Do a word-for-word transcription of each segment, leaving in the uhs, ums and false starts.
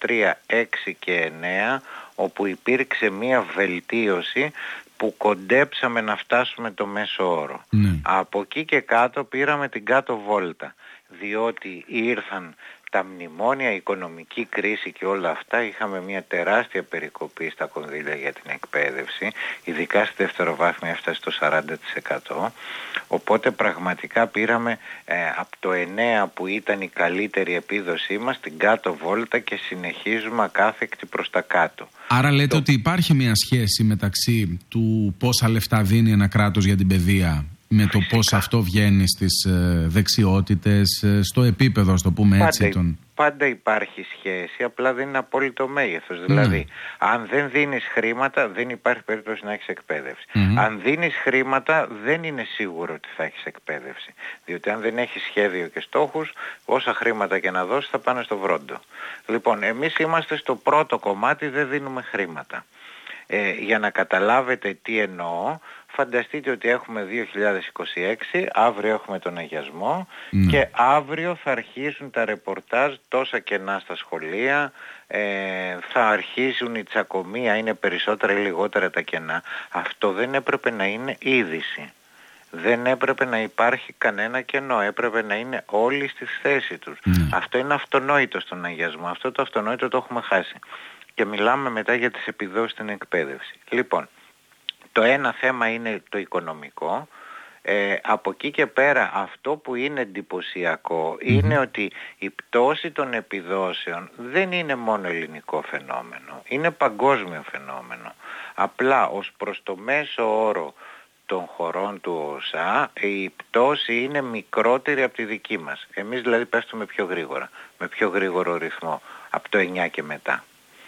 τρία, έξι και εννέα, όπου υπήρξε μία βελτίωση που κοντέψαμε να φτάσουμε το μέσο όρο. Ναι. Από εκεί και κάτω πήραμε την κάτω βόλτα, διότι ήρθαν τα μνημόνια, η οικονομική κρίση και όλα αυτά. Είχαμε μια τεράστια περικοπή στα κονδύλια για την εκπαίδευση, ειδικά στη δευτεροβάθμια έφτασε στο σαράντα τοις εκατό, οπότε πραγματικά πήραμε ε, από το εννέα που ήταν η καλύτερη επίδοσή μας την κάτω βόλτα και συνεχίζουμε ακάθεκτη προς τα κάτω. Άρα λέτε το... ότι υπάρχει μια σχέση μεταξύ του πόσα λεφτά δίνει ένα κράτος για την παιδεία με το πώς αυτό βγαίνει στις ε, δεξιότητες, ε, στο επίπεδο, ας το πούμε πάντα, έτσι. Τον... Πάντα υπάρχει σχέση, απλά δεν είναι απόλυτο μέγεθος. Mm. Δηλαδή, αν δεν δίνεις χρήματα, δεν υπάρχει περίπτωση να έχεις εκπαίδευση. Mm-hmm. Αν δίνεις χρήματα, δεν είναι σίγουρο ότι θα έχεις εκπαίδευση. Διότι αν δεν έχεις σχέδιο και στόχους, όσα χρήματα και να δώσεις θα πάνε στο βρόντο. Λοιπόν, εμείς είμαστε στο πρώτο κομμάτι, δεν δίνουμε χρήματα. Ε, για να καταλάβετε τι εννοώ, φανταστείτε ότι έχουμε δύο χιλιάδες είκοσι έξι, αύριο έχουμε τον αγιασμό mm. και αύριο θα αρχίσουν τα ρεπορτάζ, τόσα κενά στα σχολεία, ε, θα αρχίσουν οι τσακωμία, είναι περισσότερα ή λιγότερα τα κενά. Αυτό δεν έπρεπε να είναι είδηση. Δεν έπρεπε να υπάρχει κανένα κενό, έπρεπε να είναι όλοι στη θέση τους. Mm. Αυτό είναι αυτονόητο στον αγιασμό, αυτό το αυτονόητο το έχουμε χάσει. Και μιλάμε μετά για τις επιδόσεις στην εκπαίδευση. Λοιπόν, το ένα θέμα είναι το οικονομικό. Ε, από εκεί και πέρα αυτό που είναι εντυπωσιακό mm-hmm. είναι ότι η πτώση των επιδόσεων δεν είναι μόνο ελληνικό φαινόμενο. Είναι παγκόσμιο φαινόμενο. Απλά ως προς το μέσο όρο των χωρών του ΟΣΑ η πτώση είναι μικρότερη από τη δική μας. Εμείς δηλαδή πέφτουμε πιο γρήγορα, με πιο γρήγορο ρυθμό, από το εννιά και μετά.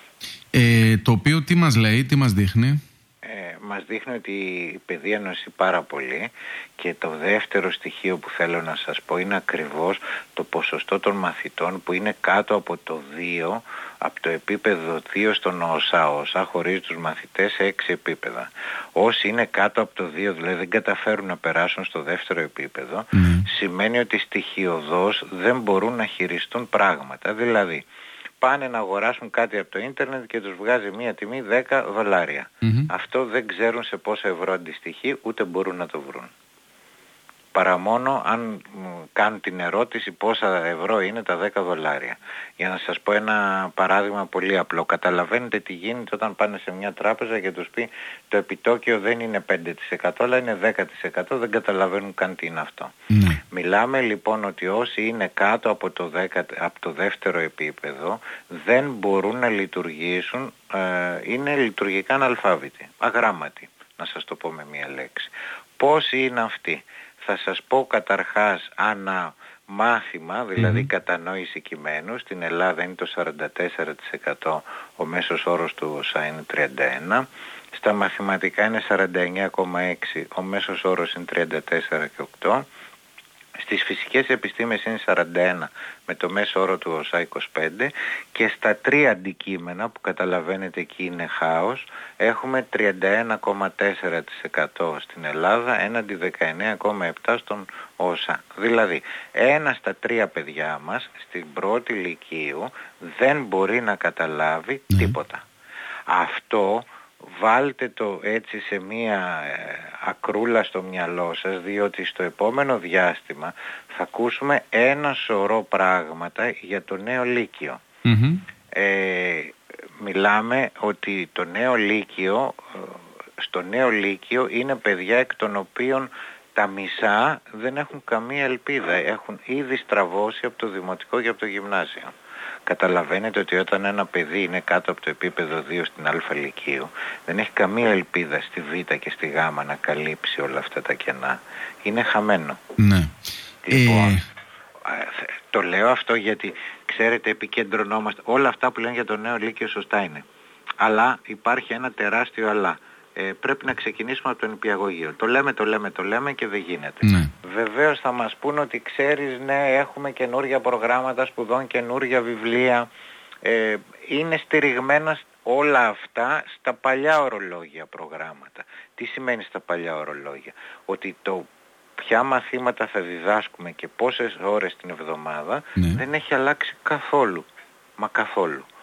Ε, το οποίο τι μας λέει, τι μας δείχνει? Ε, μας δείχνει ότι η παιδεία νοσεί πάρα πολύ και το δεύτερο στοιχείο που θέλω να σας πω είναι ακριβώς το ποσοστό των μαθητών που είναι κάτω από το δύο, από το επίπεδο δύο στον ΟΣΑ. Ο ΟΣΑ χωρίζει τους μαθητές σε έξι επίπεδα. Όσοι είναι κάτω από το δύο, δηλαδή δεν καταφέρουν να περάσουν στο δεύτερο επίπεδο, mm. σημαίνει ότι στοιχειωδώς δεν μπορούν να χειριστούν πράγματα. Δηλαδή πάνε να αγοράσουν κάτι από το ίντερνετ και τους βγάζει μία τιμή δέκα δολάρια. Mm-hmm. Αυτό δεν ξέρουν σε πόσα ευρώ αντιστοιχεί, ούτε μπορούν να το βρουν. Παρά μόνο αν κάνουν την ερώτηση πόσα ευρώ είναι τα δέκα δολάρια. Για να σας πω ένα παράδειγμα πολύ απλό. Καταλαβαίνετε τι γίνεται όταν πάνε σε μια τράπεζα και τους πει το επιτόκιο δεν είναι πέντε τοις εκατό αλλά είναι δέκα τοις εκατό, δεν καταλαβαίνουν καν τι είναι αυτό. Mm. Μιλάμε λοιπόν ότι όσοι είναι κάτω από το, δέκα, από το δεύτερο επίπεδο δεν μπορούν να λειτουργήσουν, ε, είναι λειτουργικά αναλφάβητοι, αγράμματοι, να σας το πω με μια λέξη. Πόσοι είναι αυτοί? Θα σας πω καταρχάς ανά μάθημα, δηλαδή mm-hmm. κατανόηση κειμένου. Στην Ελλάδα είναι το σαράντα τέσσερα τοις εκατό, ο μέσος όρος του ΟΣΑ είναι τριάντα ένα. Στα μαθηματικά είναι σαράντα εννέα κόμμα έξι, ο μέσος όρος είναι τριάντα τέσσερα κόμμα οκτώ. Στις φυσικές επιστήμες είναι σαράντα ένα με το μέσο όρο του ΟΣΑ είκοσι πέντε και στα τρία αντικείμενα που καταλαβαίνετε εκεί είναι χάος έχουμε τριάντα ένα κόμμα τέσσερα τοις εκατό στην Ελλάδα έναντι δεκαεννέα κόμμα επτά τοις εκατό στον ΟΣΑ. Δηλαδή ένα στα τρία παιδιά μας στην πρώτη λυκείου δεν μπορεί να καταλάβει mm. τίποτα. Αυτό βάλτε το έτσι σε μία ε, ακρούλα στο μυαλό σας, διότι στο επόμενο διάστημα θα ακούσουμε ένα σωρό πράγματα για το νέο λύκειο. Mm-hmm. Ε, μιλάμε ότι το νέο λύκειο, στο νέο λύκειο είναι παιδιά εκ των οποίων τα μισά δεν έχουν καμία ελπίδα, έχουν ήδη στραβώσει από το δημοτικό και από το γυμνάσιο. Καταλαβαίνετε ότι όταν ένα παιδί είναι κάτω από το επίπεδο δύο στην Α λυκείου δεν έχει καμία ελπίδα στη Β και στη Γ να καλύψει όλα αυτά τα κενά. Είναι χαμένο. Ναι. Λοιπόν, ε... το λέω αυτό γιατί ξέρετε επικεντρωνόμαστε. Όλα αυτά που λένε για το νέο λύκειο σωστά είναι. Αλλά υπάρχει ένα τεράστιο αλλά. Ε, πρέπει να ξεκινήσουμε από το νηπιαγωγείο. Το λέμε, το λέμε, το λέμε και δεν γίνεται. Ναι. Βεβαίως θα μας πούν ότι ξέρεις, ναι, έχουμε καινούργια προγράμματα σπουδών, καινούργια βιβλία. Ε, είναι στηριγμένα όλα αυτά στα παλιά ορολόγια προγράμματα. Τι σημαίνει στα παλιά ορολόγια? Ότι το ποια μαθήματα θα διδάσκουμε και πόσες ώρες την εβδομάδα ναι. δεν έχει αλλάξει καθόλου. Μα καθόλου.